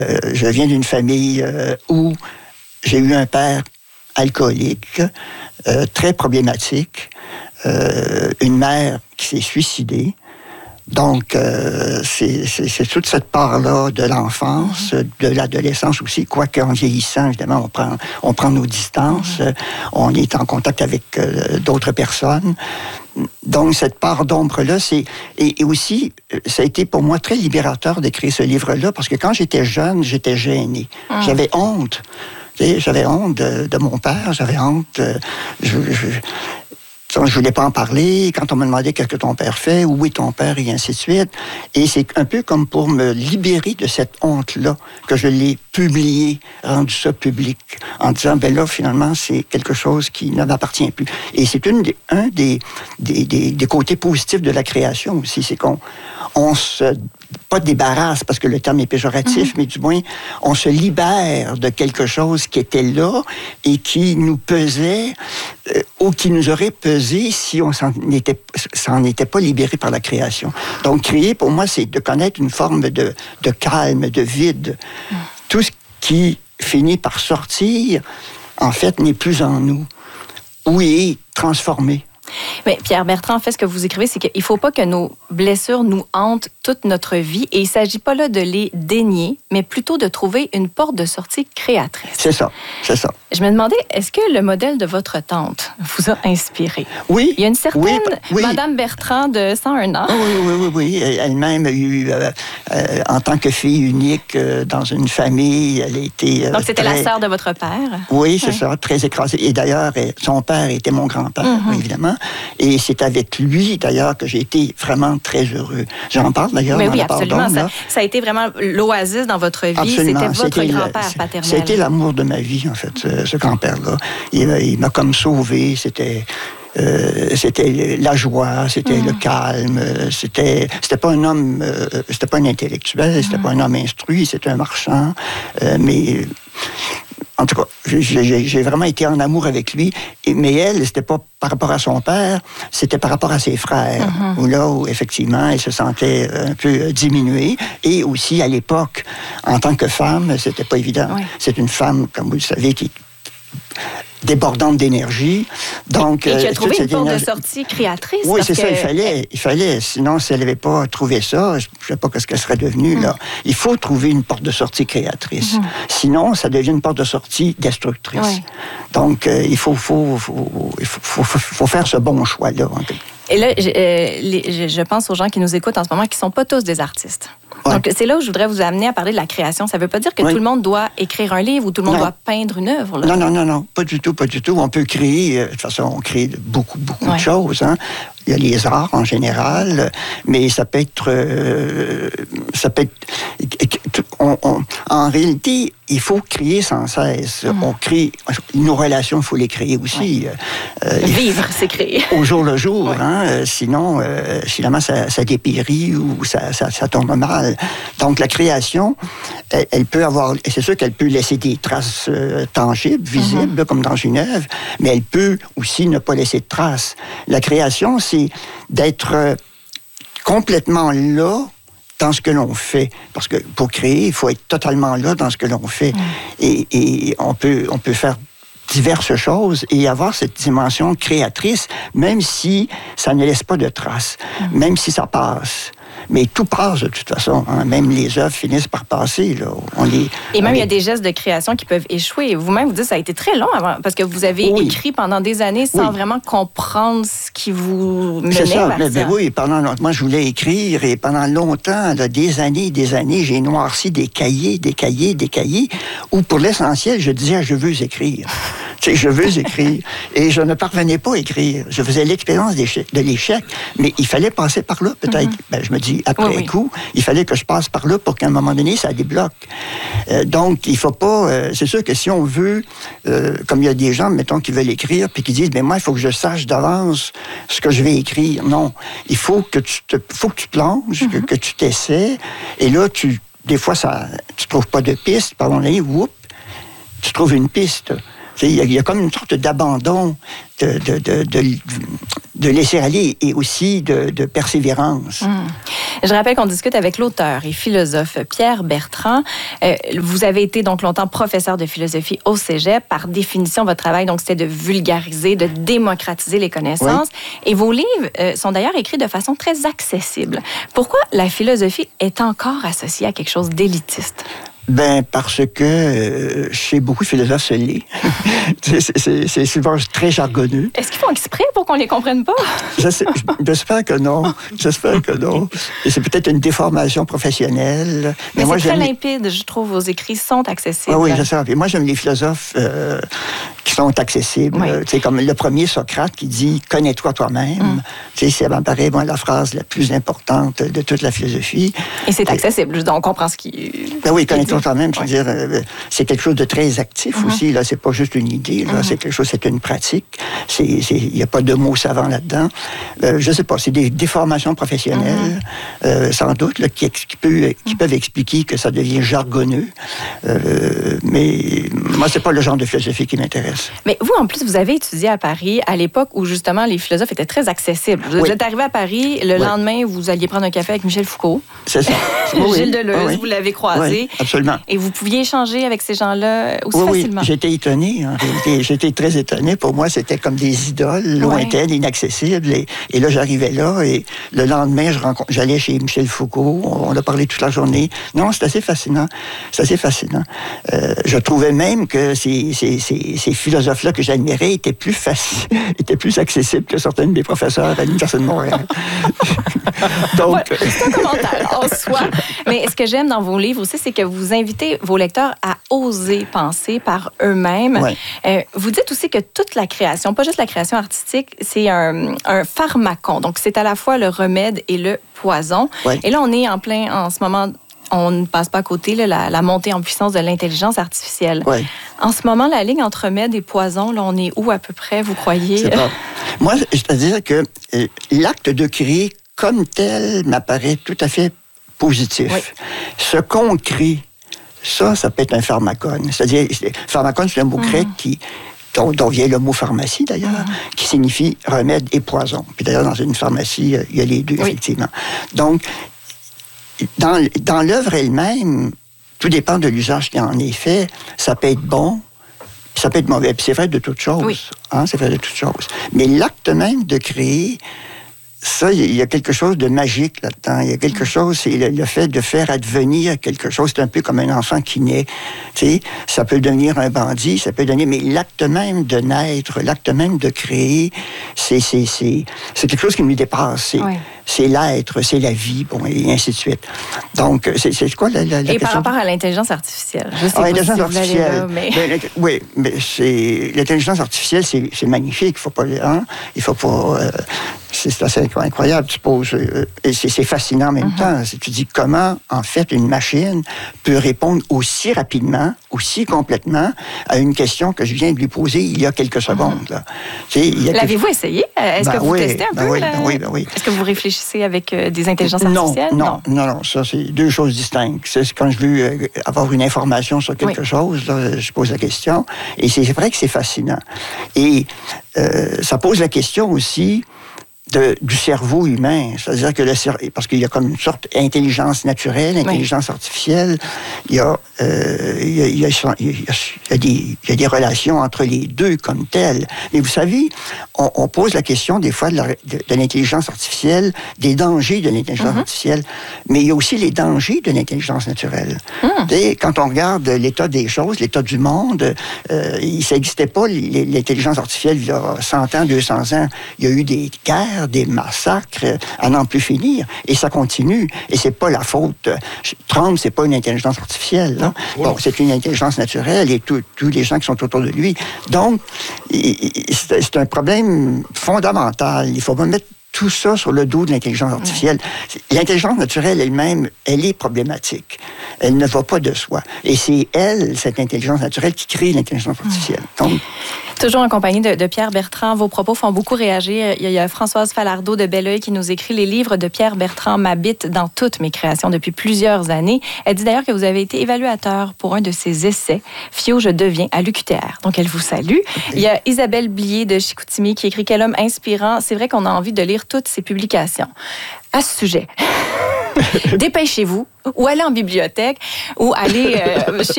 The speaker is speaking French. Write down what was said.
Je viens d'une famille où j'ai eu un père alcoolique, très problématique, une mère qui s'est suicidée. Donc, c'est toute cette part-là de l'enfance, de l'adolescence aussi, quoique en vieillissant, évidemment, on prend nos distances, on est en contact avec d'autres personnes. Donc, cette part d'ombre-là, et aussi, ça a été pour moi très libérateur d'écrire ce livre-là, parce que quand j'étais jeune, j'étais gêné. J'avais honte. J'avais honte de mon père, j'avais honte. Je ne voulais pas en parler. Quand on me demandait qu'est-ce que ton père fait, où est ton père, et ainsi de suite. Et c'est un peu comme pour me libérer de cette honte-là que je l'ai publié, rendu ça public, en disant, ben là, finalement, c'est quelque chose qui ne m'appartient plus. Et c'est un des côtés positifs de la création aussi, c'est qu'on se pas débarrasse, parce que le terme est péjoratif, mais du moins, on se libère de quelque chose qui était là et qui nous pesait ou qui nous aurait pesé si on s'en était pas libéré par la création. Donc, créer, pour moi, c'est de connaître une forme de calme, de vide. Tout ce qui finit par sortir, en fait, n'est plus en nous ou est transformé. Mais Pierre Bertrand, en fait, ce que vous écrivez, c'est qu'il ne faut pas que nos blessures nous hantent toute notre vie. Et il ne s'agit pas là de les dénier, mais plutôt de trouver une porte de sortie créatrice. C'est ça. Je me demandais, est-ce que le modèle de votre tante vous a inspiré? Oui. Il y a une certaine Madame Bertrand de 101 ans. Oui. Elle-même a eu, en tant que fille unique dans une famille, elle a été... Donc, c'était la sœur de votre père? Oui, c'est ça, très écrasée. Et d'ailleurs, son père était mon grand-père, évidemment. Et c'est avec lui, d'ailleurs, que j'ai été vraiment très heureux. J'en parle, d'ailleurs, mais dans oui, la part absolument. d'homme, ça a été vraiment l'oasis dans votre vie. Absolument. C'était votre grand-père paternel. C'était l'amour de ma vie, en fait, ce grand-père-là. Il m'a comme sauvé. C'était la joie, c'était le calme, c'était pas un homme, c'était pas un intellectuel, c'était pas un homme instruit, c'était un marchand, mais en tout cas, j'ai vraiment été en amour avec lui. Mais elle, c'était pas par rapport à son père, c'était par rapport à ses frères. Où effectivement, elle se sentait un peu diminuée. Et aussi, à l'époque, en tant que femme, c'était pas évident. Oui. C'est une femme, comme vous le savez, qui débordante d'énergie. Donc, et qui a trouvé une porte de sortie créatrice. Oui, c'est ça, il fallait. Sinon, si elle n'avait pas trouvé ça, je ne sais pas ce qu'elle serait devenue, là. Il faut trouver une porte de sortie créatrice. Sinon, ça devient une porte de sortie destructrice. Oui. Donc, il faut faire ce bon choix-là. Et là, je pense aux gens qui nous écoutent en ce moment qui ne sont pas tous des artistes. Ouais. Donc, c'est là où je voudrais vous amener à parler de la création. Ça ne veut pas dire que tout le monde doit écrire un livre ou tout le monde doit peindre une œuvre. Là. Non, pas du tout. On peut créer, de toute façon, on crée beaucoup de choses. Hein. Il y a les arts en général, mais ça peut être... en réalité, il faut créer sans cesse. On crée... Nos relations, il faut les créer aussi. Vivre, c'est créer. Au jour le jour. Hein, sinon, finalement, ça dépérit ou ça tombe mal. Donc, la création, elle peut avoir... C'est sûr qu'elle peut laisser des traces tangibles, visibles, comme dans une œuvre, mais elle peut aussi ne pas laisser de traces. La création, c'est d'être complètement là dans ce que l'on fait. Parce que pour créer, il faut être totalement là dans ce que l'on fait. Et on peut faire diverses choses et avoir cette dimension créatrice, même si ça ne laisse pas de traces, même si ça passe. Mais tout passe de toute façon. Hein. Même les œuvres finissent par passer. Là. Il y a des gestes de création qui peuvent échouer. Vous-même, vous dites que ça a été très long avant, parce que vous avez écrit pendant des années sans vraiment comprendre ce qui vous menait vers ça. Moi, je voulais écrire et pendant longtemps, là, des années, j'ai noirci des cahiers, où pour l'essentiel, je disais « je veux écrire ». Je veux écrire. Et je ne parvenais pas à écrire. Je faisais l'expérience de l'échec, mais il fallait passer par là, peut-être. Je me dis, après coup, il fallait que je passe par là pour qu'à un moment donné, ça débloque. Donc, il ne faut pas... c'est sûr que si on veut, comme il y a des gens, mettons, qui veulent écrire, puis qui disent, moi, il faut que je sache d'avance ce que je vais écrire. Non. Il faut que tu plonges, que tu t'essaies, et là, des fois, tu ne trouves pas de piste, pardon, tu trouves une piste. Il y a comme une sorte d'abandon, de laisser aller et aussi de persévérance. Je rappelle qu'on discute avec l'auteur et philosophe Pierre Bertrand. Vous avez été donc longtemps professeur de philosophie au Cégep. Par définition, votre travail, donc, c'était de vulgariser, de démocratiser les connaissances. Oui. Et vos livres sont d'ailleurs écrits de façon très accessible. Pourquoi la philosophie est encore associée à quelque chose d'élitiste? Ben parce que chez beaucoup de philosophes, se l'est. C'est souvent très jargonneux. Est-ce qu'ils font exprès pour qu'on les comprenne pas? J'espère que non. J'espère que non. Et c'est peut-être une déformation professionnelle. Mais moi, c'est très limpide, je trouve. Vos écrits sont accessibles. Oui, je sais. Et moi, j'aime les philosophes qui sont accessibles. Oui. C'est comme le premier Socrate qui dit « Connais-toi toi-même ». Ça m'apparaît la phrase la plus importante de toute la philosophie. Et c'est accessible. On comprend ce qui... Ben oui, connais-toi toi-même, c'est-à-dire, c'est quelque chose de très actif aussi. Là, c'est pas juste une idée. Là, c'est quelque chose, c'est une pratique. Il n'y a pas de mots savants là-dedans. Je sais pas, c'est des déformations professionnelles, sans doute, là, qui peuvent expliquer que ça devient jargonneux. Mais moi, c'est pas le genre de philosophie qui m'intéresse. Mais vous, en plus, vous avez étudié à Paris à l'époque où justement les philosophes étaient très accessibles. Vous êtes arrivé à Paris, le lendemain, vous alliez prendre un café avec Michel Foucault. C'est ça. Gilles Deleuze, vous l'avez croisé. Oui, absolument. Et vous pouviez échanger avec ces gens-là aussi facilement. Oui, j'étais étonné. En réalité. J'étais très étonné. Pour moi, c'était comme des idoles lointaines, inaccessibles. Et là, j'arrivais là et le lendemain, j'allais chez Michel Foucault. On a parlé toute la journée. Non, c'est assez fascinant. C'est assez fascinant. Je trouvais même que ces philosophes-là que j'admirais étaient plus accessibles que certains de mes professeurs à l'Université de Montréal. Donc... c'est un commentaire en soi. Mais ce que j'aime dans vos livres aussi, c'est que vous invitez vos lecteurs à oser penser par eux-mêmes. Ouais. Vous dites aussi que toute la création, pas juste la création artistique, c'est un pharmacon. Donc, c'est à la fois le remède et le poison. Ouais. Et là, on est en ce moment... On ne passe pas à côté la montée en puissance de l'intelligence artificielle. Ouais. En ce moment, la ligne entre remède et poison, là, on est où à peu près, vous croyez? Moi, c'est-à-dire que l'acte de créer comme tel m'apparaît tout à fait positif. Oui. Ce qu'on crée, ça peut être un pharmacone. C'est-à-dire, pharmacone, c'est un mot grec dont vient le mot pharmacie, d'ailleurs, qui signifie remède et poison. Puis d'ailleurs, dans une pharmacie, il y a les deux, effectivement. Donc, dans l'œuvre elle-même, tout dépend de l'usage qui en est fait. Ça peut être bon, ça peut être mauvais. Puis c'est vrai de toutes choses. Oui. Hein, c'est vrai de toutes choses. Mais l'acte même de créer, ça, il y a quelque chose de magique là-dedans. Il y a quelque chose, c'est le fait de faire advenir quelque chose. C'est un peu comme un enfant qui naît. Tu sais, ça peut devenir un bandit, ça peut devenir... Mais l'acte même de naître, l'acte même de créer, c'est quelque chose qui nous dépasse. C'est l'être, c'est la vie, bon, et ainsi de suite. Donc, c'est quoi la question? Et par rapport à l'intelligence artificielle? Je sais l'intelligence artificielle, là, mais... oui, mais l'intelligence artificielle, c'est magnifique. Il faut pas... c'est assez incroyable, tu poses... et c'est fascinant en même temps. Tu dis comment, en fait, une machine peut répondre aussi rapidement, aussi complètement à une question que je viens de lui poser il y a quelques secondes. Là. L'avez-vous essayé? Est-ce que vous testez un peu? Oui. Est-ce que vous réfléchissez avec des intelligences artificielles? Non. Ça, c'est deux choses distinctes. C'est quand je veux avoir une information sur quelque chose, là, je pose la question. Et c'est vrai que c'est fascinant. Et ça pose la question aussi du cerveau humain. C'est-à-dire que parce qu'il y a comme une sorte d'intelligence naturelle, intelligence artificielle, il y a des relations entre les deux comme telles. Mais vous savez, on pose la question des fois de l'intelligence artificielle, des dangers de l'intelligence artificielle, mais il y a aussi les dangers de l'intelligence naturelle. Quand on regarde l'état des choses, l'état du monde, ça n'existait pas l'intelligence artificielle il y a 100 ans, 200 ans. Il y a eu des guerres, des massacres à n'en plus finir. Et ça continue. Et c'est pas la faute. Trump, c'est pas une intelligence artificielle. Là. Bon, c'est une intelligence naturelle et tous les gens qui sont autour de lui. Donc, c'est un problème fondamental. Il faut mettre tout ça sur le dos de l'intelligence artificielle. L'intelligence naturelle elle-même, elle est problématique. Elle ne va pas de soi. Et c'est elle, cette intelligence naturelle, qui crée l'intelligence artificielle. Donc, toujours en compagnie de Pierre Bertrand, vos propos font beaucoup réagir. Il y a Françoise Falardeau de Belleuil qui nous écrit « Les livres de Pierre Bertrand m'habitent dans toutes mes créations depuis plusieurs années. » Elle dit d'ailleurs que vous avez été évaluateur pour un de ses essais, « Fio, je deviens » à l'UQTR. Donc, elle vous salue. Okay. Il y a Isabelle Blier de Chicoutimi qui écrit « Quel homme inspirant. C'est vrai qu'on a envie de lire toutes ses publications. » À ce sujet... Dépêchez-vous, ou allez en bibliothèque, ou allez